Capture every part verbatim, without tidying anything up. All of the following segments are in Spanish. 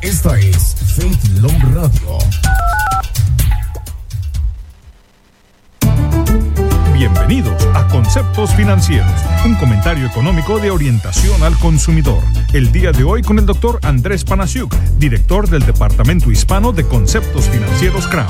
Esta es Faith Love Radio. Bienvenidos a Conceptos Financieros, un comentario económico de orientación al consumidor. El día de hoy con el doctor Andrés Panasiuk, director del Departamento Hispano de Conceptos Financieros Crown.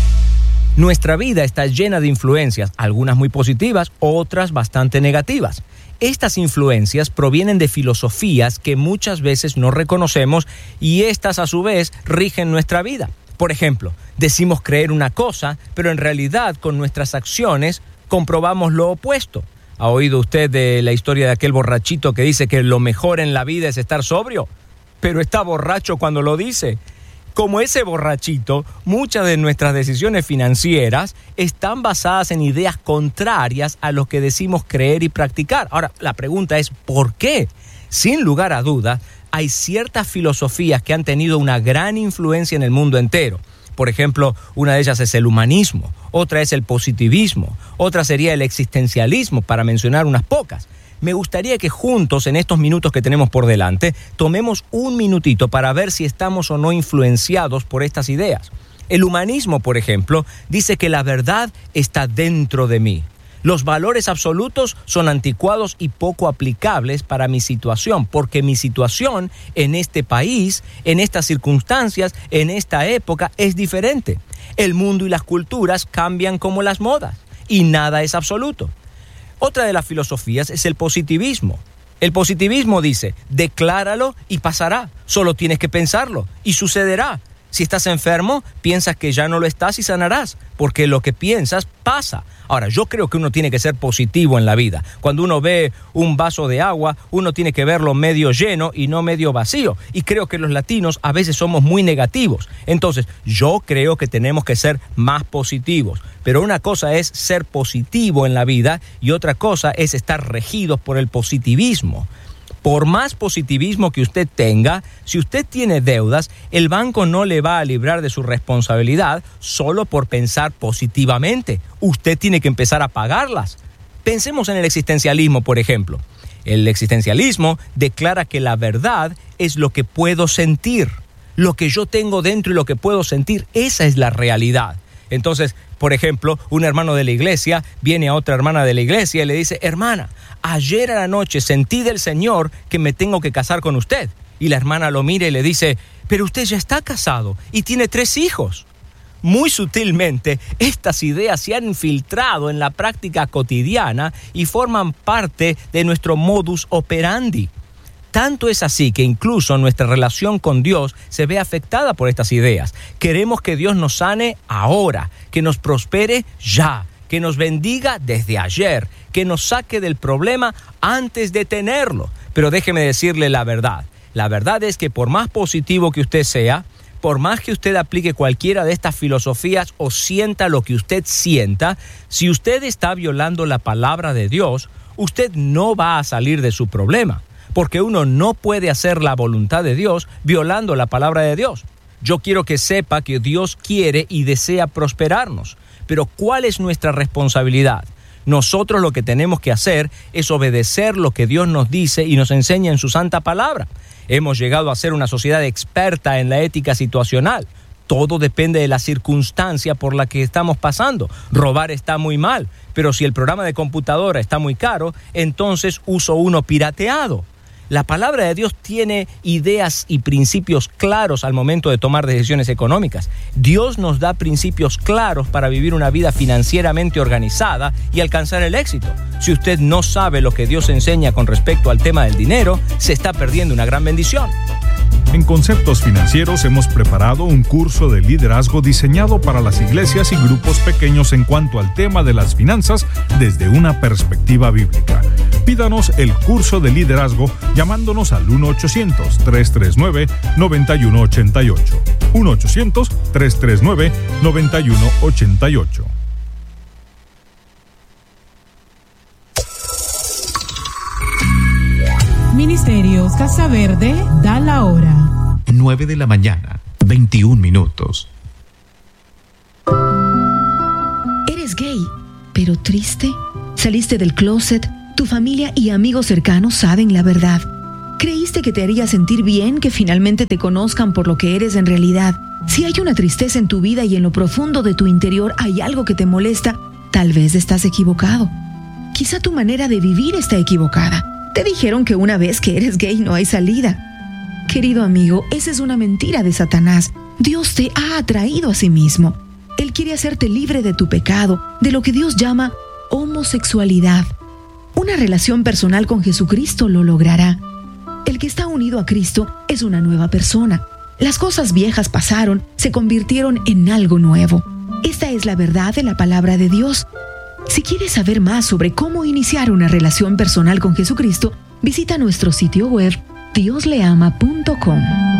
Nuestra vida está llena de influencias, algunas muy positivas, otras bastante negativas. Estas influencias provienen de filosofías que muchas veces no reconocemos y estas a su vez rigen nuestra vida. Por ejemplo, decimos creer una cosa, pero en realidad con nuestras acciones comprobamos lo opuesto. ¿Ha oído usted de la historia de aquel borrachito que dice que lo mejor en la vida es estar sobrio? Pero está borracho cuando lo dice. Como ese borrachito, muchas de nuestras decisiones financieras están basadas en ideas contrarias a lo que decimos creer y practicar. Ahora, la pregunta es, ¿por qué? Sin lugar a dudas, hay ciertas filosofías que han tenido una gran influencia en el mundo entero. Por ejemplo, una de ellas es el humanismo, otra es el positivismo, otra sería el existencialismo, para mencionar unas pocas. Me gustaría que juntos, en estos minutos que tenemos por delante, tomemos un minutito para ver si estamos o no influenciados por estas ideas. El humanismo, por ejemplo, dice que la verdad está dentro de mí. Los valores absolutos son anticuados y poco aplicables para mi situación, porque mi situación en este país, en estas circunstancias, en esta época, es diferente. El mundo y las culturas cambian como las modas, y nada es absoluto. Otra de las filosofías es el positivismo. El positivismo dice, decláralo y pasará. Solo tienes que pensarlo y sucederá. Si estás enfermo, piensas que ya no lo estás y sanarás, porque lo que piensas pasa. Ahora, yo creo que uno tiene que ser positivo en la vida. Cuando uno ve un vaso de agua, uno tiene que verlo medio lleno y no medio vacío. Y creo que los latinos a veces somos muy negativos. Entonces, yo creo que tenemos que ser más positivos. Pero una cosa es ser positivo en la vida y otra cosa es estar regidos por el positivismo. Por más positivismo que usted tenga, si usted tiene deudas, el banco no le va a librar de su responsabilidad solo por pensar positivamente. Usted tiene que empezar a pagarlas. Pensemos en el existencialismo, por ejemplo. El existencialismo declara que la verdad es lo que puedo sentir. Lo que yo tengo dentro y lo que puedo sentir, esa es la realidad. Entonces, por ejemplo, un hermano de la iglesia viene a otra hermana de la iglesia y le dice, hermana, ayer a la noche sentí del Señor que me tengo que casar con usted. Y la hermana lo mira y le dice, pero usted ya está casado y tiene tres hijos. Muy sutilmente, estas ideas se han infiltrado en la práctica cotidiana y forman parte de nuestro modus operandi. Tanto es así que incluso nuestra relación con Dios se ve afectada por estas ideas. Queremos que Dios nos sane ahora, que nos prospere ya, que nos bendiga desde ayer, que nos saque del problema antes de tenerlo. Pero déjeme decirle la verdad. La verdad es que por más positivo que usted sea, por más que usted aplique cualquiera de estas filosofías o sienta lo que usted sienta, si usted está violando la palabra de Dios, usted no va a salir de su problema. Porque uno no puede hacer la voluntad de Dios violando la palabra de Dios. Yo quiero que sepa que Dios quiere y desea prosperarnos. Pero ¿cuál es nuestra responsabilidad? Nosotros lo que tenemos que hacer es obedecer lo que Dios nos dice y nos enseña en su santa palabra. Hemos llegado a ser una sociedad experta en la ética situacional. Todo depende de la circunstancia por la que estamos pasando. Robar está muy mal, pero si el programa de computadora está muy caro, entonces uso uno pirateado. La palabra de Dios tiene ideas y principios claros al momento de tomar decisiones económicas. Dios nos da principios claros para vivir una vida financieramente organizada y alcanzar el éxito. Si usted no sabe lo que Dios enseña con respecto al tema del dinero, se está perdiendo una gran bendición. En Conceptos Financieros hemos preparado un curso de liderazgo diseñado para las iglesias y grupos pequeños en cuanto al tema de las finanzas desde una perspectiva bíblica. Pídanos el curso de liderazgo llamándonos al uno ochocientos, tres tres nueve, nueve uno ocho ocho. uno ochocientos, tres tres nueve, nueve uno ocho ocho. Ministerios Casa Verde da la hora. nueve de la mañana, veintiún minutos. ¿Eres gay, pero triste? ¿Saliste del closet? ¿Tu familia y amigos cercanos saben la verdad? Creíste que te haría sentir bien que finalmente te conozcan por lo que eres en realidad. Si hay una tristeza en tu vida y en lo profundo de tu interior hay algo que te molesta, tal vez estás equivocado. Quizá tu manera de vivir está equivocada. Te dijeron que una vez que eres gay no hay salida. Querido amigo, esa es una mentira de Satanás. Dios te ha atraído a sí mismo. Él quiere hacerte libre de tu pecado, de lo que Dios llama homosexualidad. Una relación personal con Jesucristo lo logrará. El que está unido a Cristo es una nueva persona. Las cosas viejas pasaron, se convirtieron en algo nuevo. Esta es la verdad de la palabra de Dios. Si quieres saber más sobre cómo iniciar una relación personal con Jesucristo, visita nuestro sitio web dios le ama punto com.